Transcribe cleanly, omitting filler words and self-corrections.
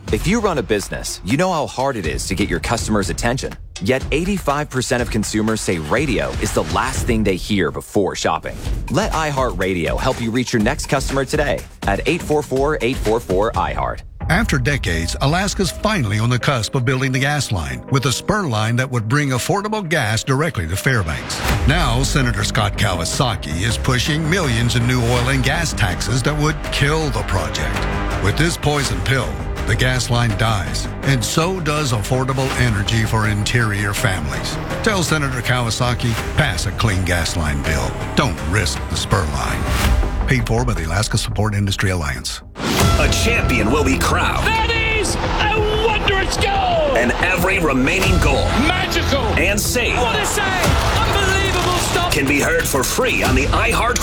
If you run a business, you know how hard it is to get your customers' attention. Yet 85% of consumers say radio is the last thing they hear before shopping. Let iHeartRadio help you reach your next customer today at 844-844-iHeart. After decades, Alaska's finally on the cusp of building the gas line with a spur line that would bring affordable gas directly to Fairbanks. Now, Senator Scott Kawasaki is pushing millions in new oil and gas taxes that would kill the project. With this poison pill, the gas line dies, and so does affordable energy for interior families. Tell Senator Kawasaki, pass a clean gas line bill. Don't risk the spur line. Paid for by the Alaska Support Industry Alliance. A champion will be crowned. That is a wondrous goal! And every remaining goal, magical and save, what a save! Unbelievable stop! can be heard for free on the iHeart